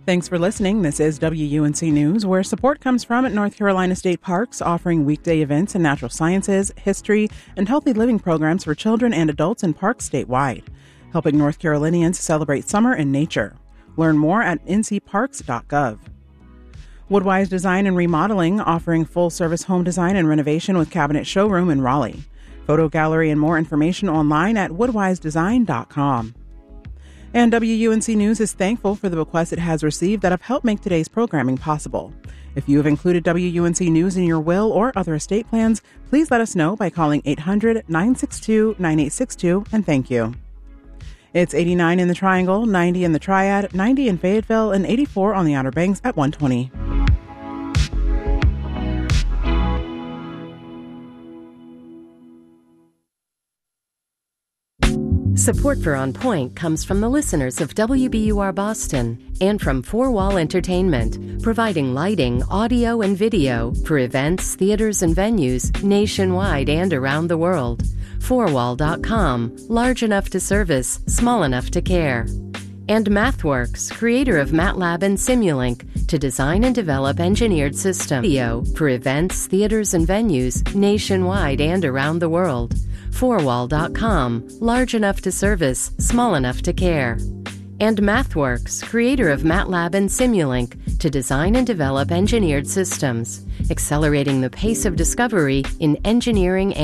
Thanks for listening. This is WUNC News, where support comes from at North Carolina State Parks, offering weekday events in natural sciences, history, and healthy living programs for children and adults in parks statewide, helping North Carolinians celebrate summer in nature. Learn more at ncparks.gov. Woodwise Design and Remodeling, offering full-service home design and renovation with cabinet showroom in Raleigh. Photo gallery and more information online at woodwisedesign.com. And WUNC News is thankful for the bequests it has received that have helped make today's programming possible. If you have included WUNC News in your will or other estate plans, please let us know by calling 800-962-9862, and thank you. It's 89 in the Triangle, 90 in the Triad, 90 in Fayetteville, and 84 on the Outer Banks at 120. Support for On Point comes from the listeners of WBUR Boston and from Four Wall Entertainment, providing lighting, audio, and video for events, theaters, and venues nationwide and around the world. Fourwall.com, large enough to service, small enough to care. And MathWorks, creator of MATLAB and Simulink, to design and develop engineered systems video for events, theaters, and venues nationwide and around the world. Fourwall.com, large enough to service, small enough to care. And MathWorks, creator of MATLAB and Simulink, to design and develop engineered systems, accelerating the pace of discovery in engineering